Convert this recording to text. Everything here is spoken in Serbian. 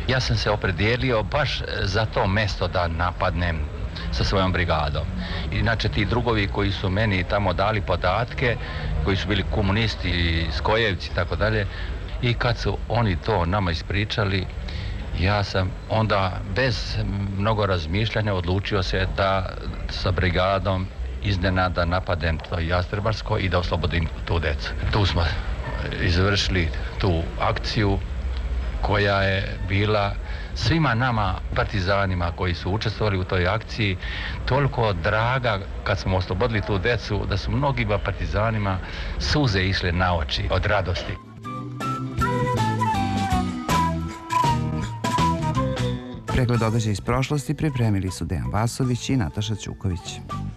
Ja sam se opredijelio baš za to mesto da napadnem sa svojom brigadom. Inače, ti drugovi koji su meni tamo dali podatke, koji su bili komunisti, skojevci i tako dalje, i kad su oni to nama ispričali, ja sam onda bez mnogo razmišljanja odlučio se da sa brigadom iznenada napadem to Jastrebarsko i da oslobodim tu decu. Tu smo izvršili tu akciju koja je bila svima nama partizanima koji su učestvovali u toj akciji toliko draga kad smo oslobodili tu decu da su mnogima partizanima suze išle na oči od radosti. Pregled događaja iz prošlosti pripremili su Dejan Vasović i Nataša Ćuković.